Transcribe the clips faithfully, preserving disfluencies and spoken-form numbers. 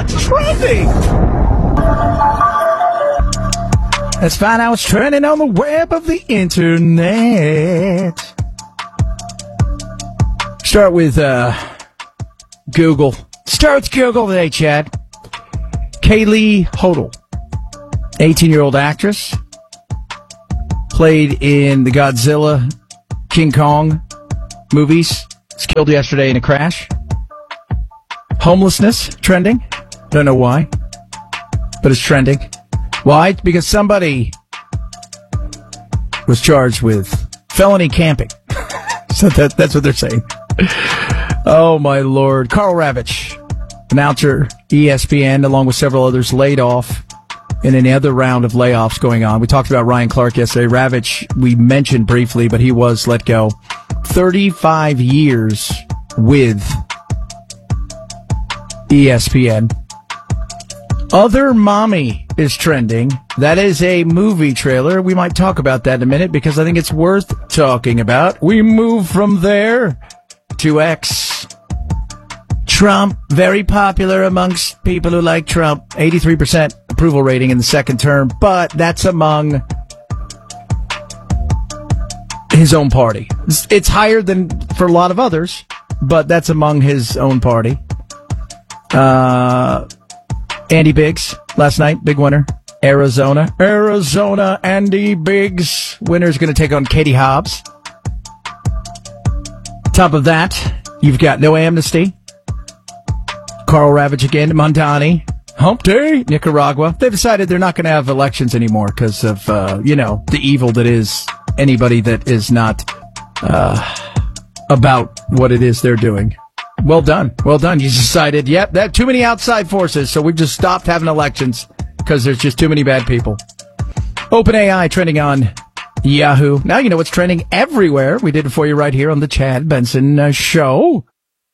what's trending. Let's find out what's trending on the web of the internet. Start with uh, Google. Start with Google today, Chad. Kaylee Hodel, eighteen-year-old actress, played in the Godzilla, King Kong movies. Was killed yesterday in a crash. Homelessness, trending. Don't know why, but it's trending. Why? Because somebody was charged with felony camping. So that, that's what they're saying. Oh, my Lord. Carl Ravitch, announcer, E S P N, along with several others, laid off in another round of layoffs going on. We talked about Ryan Clark yesterday. Ravitch, we mentioned briefly, but he was let go. thirty-five years with E S P N. Other Mommy is trending. That is a movie trailer. We might talk about that in a minute because I think it's worth talking about. We move from there to X. Trump, very popular amongst people who like Trump. eighty-three percent approval rating in the second term, but that's among his own party. It's, it's higher than for a lot of others, but that's among his own party. Uh... Andy Biggs, last night, big winner. Arizona. Arizona, Andy Biggs. Winner's going to take on Katie Hobbs. Top of that, you've got no amnesty. Carl Ravitch again, Mondani. Hump Day, Nicaragua. They've decided they're not going to have elections anymore because of, uh, you know, the evil that is anybody that is not uh, about what it is they're doing. Well done. Well done. You decided, yep, that too many outside forces, so we've just stopped having elections because there's just too many bad people. OpenAI trending on Yahoo. Now you know what's trending everywhere. We did it for you right here on the Chad Benson uh, Show.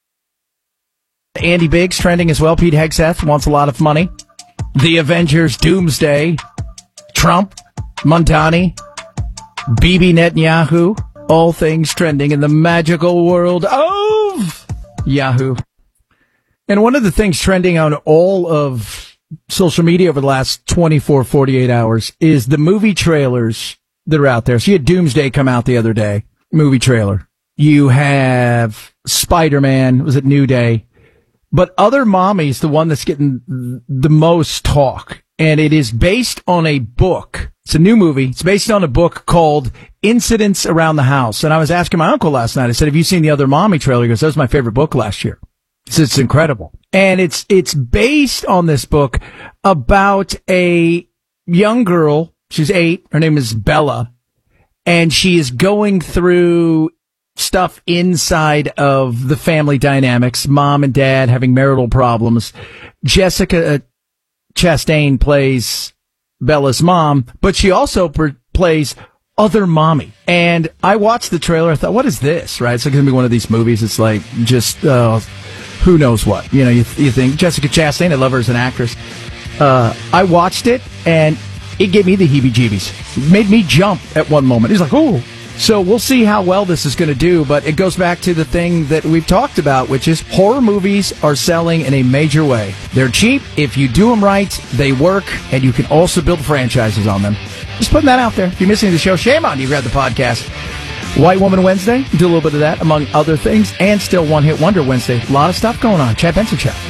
Andy Biggs trending as well. Pete Hegseth wants a lot of money. The Avengers, Doomsday, Trump, Montani, Bibi Netanyahu. All things trending in the magical world of Yahoo. And one of the things trending on all of social media over the last twenty-four, forty-eight hours is the movie trailers that are out there. So you had Doomsday come out the other day, movie trailer. You have Spider-Man, was it New Day? But Other Mommy's the one that's getting the most talk. And it is based on a book. It's a new movie. It's based on a book called Incidents Around the House. And I was asking my uncle last night, I said, have you seen the Other Mommy trailer? He goes, that was my favorite book last year. He said, it's incredible. And it's, it's based on this book about a young girl. She's eight. Her name is Bella. And she is going through stuff inside of the family dynamics. Mom and dad having marital problems. Jessica uh, Chastain plays Bella's mom, but she also per- plays Other Mommy. And I watched the trailer. I thought, what is this? Right? It's going to be one of these movies. It's like just, uh, who knows what? You know, you, you think Jessica Chastain, I love her as an actress. Uh, I watched it and it gave me the heebie-jeebies. It made me jump at one moment. He's like, oh. So we'll see how well this is going to do, but it goes back to the thing that we've talked about, which is horror movies are selling in a major way. They're cheap. If you do them right, they work, and you can also build franchises on them. Just putting that out there. If you're missing the show, shame on you. Grab the podcast. White Woman Wednesday, do a little bit of that, among other things, and still One Hit Wonder Wednesday. A lot of stuff going on. Chad Benson Show.